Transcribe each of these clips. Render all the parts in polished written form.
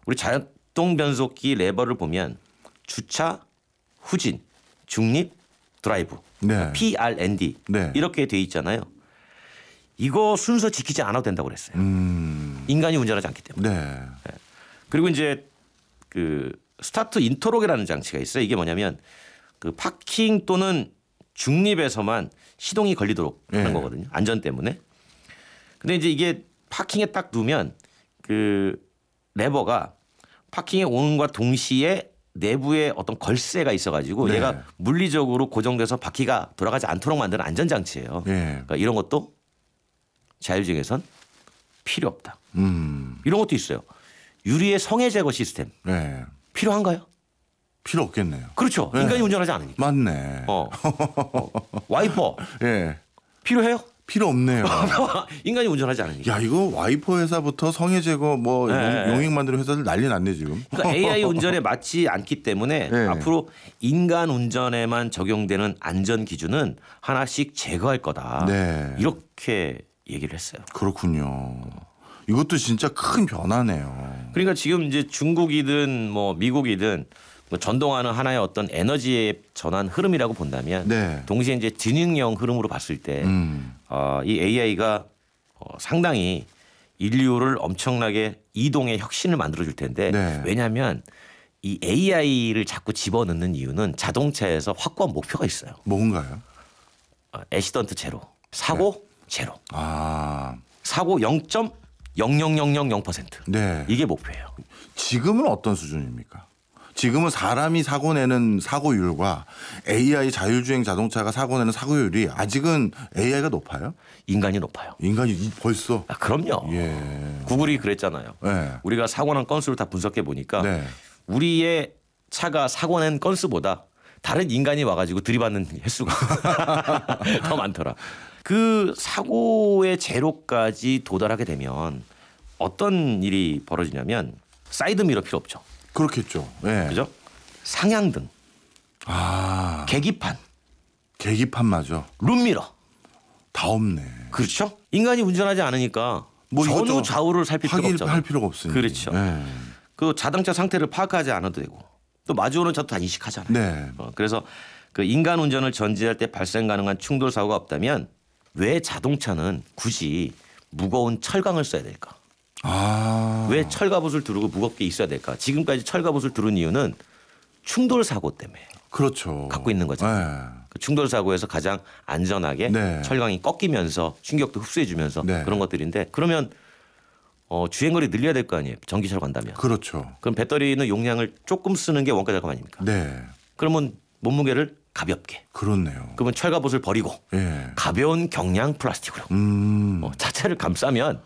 우리 자동 변속기 레버를 보면 주차, 후진, 중립, 드라이브, 네. PRND 네. 이렇게 돼 있잖아요. 이거 순서 지키지 않아도 된다고 그랬어요. 인간이 운전하지 않기 때문에. 네. 그리고 이제 그 스타트 인터록이라는 장치가 있어요. 이게 뭐냐면 그 파킹 또는 중립에서만 시동이 걸리도록 하는 네. 거거든요. 안전 때문에. 근데 이제 이게 파킹에 딱 두면 그 레버가 파킹에 오는과 동시에 내부에 어떤 걸쇠가 있어가지고 네. 얘가 물리적으로 고정돼서 바퀴가 돌아가지 않도록 만드는 안전장치예요. 네. 그러니까 이런 것도 자율주행에선 필요 없다. 이런 것도 있어요. 유리의 성해 제거 시스템 네. 필요한가요? 필요 없겠네요. 그렇죠. 네. 인간이 운전하지 않으니까. 맞네. 와이퍼 예. 필요해요? 필요 없네요. 인간이 운전하지 않으니까. 야, 이거 와이퍼 회사부터 성해 제거 뭐 네. 용액 만드는 회사들 난리 났네 지금. 그러니까 AI 운전에 맞지 않기 때문에 네. 앞으로 인간 운전에만 적용되는 안전 기준은 하나씩 제거할 거다. 네. 이렇게 얘기를 했어요. 그렇군요. 이것도 진짜 큰 변화네요. 그러니까 지금 이제 중국이든 뭐 미국이든 뭐 전동화는 하나의 어떤 에너지의 전환 흐름이라고 본다면 네. 동시에 이제 지능형 흐름으로 봤을 때 이 AI가 상당히 인류를 엄청나게 이동의 혁신을 만들어줄 텐데 네. 왜냐하면 이 AI를 자꾸 집어넣는 이유는 자동차에서 확고한 목표가 있어요. 뭔가요? 애시던트 제로, 사고 제로, 아, 사고 0.00000%. 네. 이게 목표예요. 지금은 어떤 수준입니까? 지금은 사람이 사고 내는 사고율과 AI 자율주행 자동차가 사고 내는 사고율이 아직은 AI가 높아요? 인간이 높아요. 인간이 벌써? 그럼요. 예. 구글이 그랬잖아요. 네. 우리가 사고 난 건수를 다 분석해 보니까 네. 우리의 차가 사고 낸 건수보다 다른 인간이 와가지고 들이받는 횟수가 더 많더라. 그 사고의 제로까지 도달하게 되면 어떤 일이 벌어지냐면 사이드 미러 필요 없죠. 그렇겠죠. 네. 그죠? 상향등, 아, 계기판, 계기판마저 룸미러. 다 없네. 그렇죠? 인간이 운전하지 않으니까 뭐 전후 이것저것 좌우를 살필 필요가 없잖아요. 할 필요가 없으니. 그렇죠. 네. 그 자동차 상태를 파악하지 않아도 되고 또 마주오는 차도 다 인식하잖아요. 네. 그래서 그 인간 운전을 전제할 때 발생 가능한 충돌 사고가 없다면 왜 자동차는 굳이 무거운 철강을 써야 될까? 아. 왜 철갑옷을 두르고 무겁게 있어야 될까? 지금까지 철갑옷을 두른 이유는 충돌 사고 때문에 그렇죠. 갖고 있는 거잖아요. 네. 그 충돌 사고에서 가장 안전하게 네. 철강이 꺾이면서 충격도 흡수해주면서 네. 그런 것들인데 그러면 주행거리 늘려야 될 거 아니에요. 전기차로 간다면. 그렇죠. 그럼 배터리는 용량을 조금 쓰는 게 원가 절감 아닙니까? 네. 그러면 몸무게를 가볍게. 그렇네요. 그러면 철갑옷을 버리고 예. 가벼운 경량 플라스틱으로 자체를 감싸면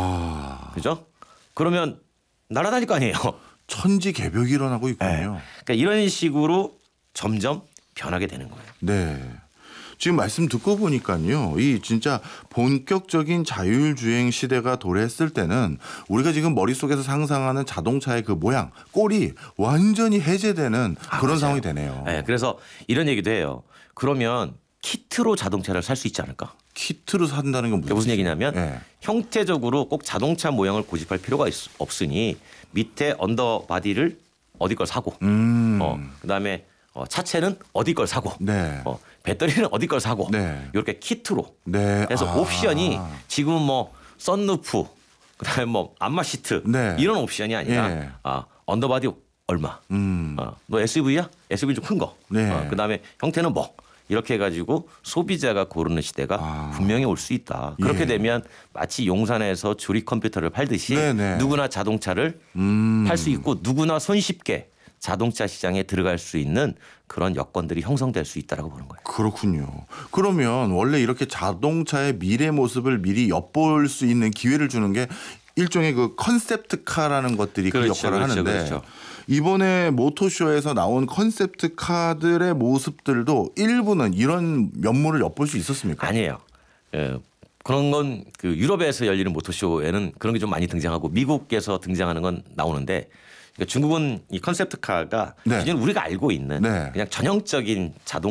아. 그죠? 그러면 날아다닐 거 아니에요. 천지개벽이 일어나고 있군요. 그러니까 이런 식으로 점점 변하게 되는 거예요. 네. 지금 말씀 듣고 보니까요. 이 진짜 본격적인 자율주행 시대가 도래했을 때는 우리가 지금 머릿속에서 상상하는 자동차의 그 모양, 꼴이 완전히 해제되는 그런 맞아요. 상황이 되네요. 네, 그래서 이런 얘기도 해요. 그러면 키트로 자동차를 살 수 있지 않을까? 키트로 산다는 건 그게 무슨 얘기냐면 네. 형태적으로 꼭 자동차 모양을 고집할 필요가 없으니 밑에 언더바디를 어디 걸 사고 그다음에 차체는 어디 걸 사고 네. 배터리는 어디 걸 사고 네. 이렇게 키트로 네. 해서 옵션이 지금은 뭐 썬루프 그다음에 뭐 안마 시트 네. 이런 옵션이 아니라 예. 언더바디 얼마 너 SUV야? SUV 좀 큰 거 네. 그다음에 형태는 뭐 이렇게 해가지고 소비자가 고르는 시대가 분명히 올 수 있다. 그렇게 예. 되면 마치 용산에서 조립 컴퓨터를 팔듯이 네네. 누구나 자동차를 팔 수 있고 누구나 손쉽게 자동차 시장에 들어갈 수 있는 그런 여건들이 형성될 수 있다라고 보는 거예요. 그렇군요. 그러면 원래 이렇게 자동차의 미래 모습을 미리 엿볼 수 있는 기회를 주는 게 일종의 그 컨셉트카라는 것들이 그 그렇죠, 역할을 하는데 그렇죠. 이번에 모토쇼에서 나온 컨셉트카들의 모습들도 일부는 이런 면모를 엿볼 수 있었습니까? 아니에요. 그런 건 그 유럽에서 열리는 모터쇼에는 그런 게 좀 많이 등장하고 미국에서 등장하는 건 나오는데 그러니까 중국은 이 컨셉트카가 네. 기존 우리가 알고 있는 네. 그냥 전형적인 자동